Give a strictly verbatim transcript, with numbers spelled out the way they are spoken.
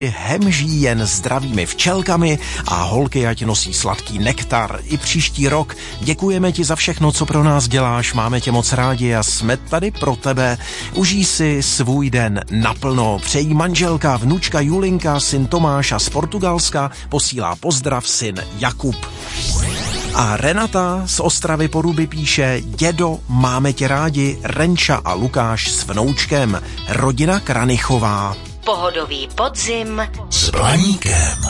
hemží jen zdravými včelkami a holky ať nosí sladký nektar i příští rok. Děkujeme ti za všechno, co pro nás děláš, máme tě moc rádi a jsme tady pro tebe. Užij si svůj den naplno. Přejí manželka, vnučka Julinka, syn Tomáš a z Portugalska posílá pozdrav syn Jakub. A Renata z Ostravy Poruby píše: dědo, máme tě rádi, Renča a Lukáš s vnoučkem, rodina Kranichová. Pohodový podzim s Blaníkem.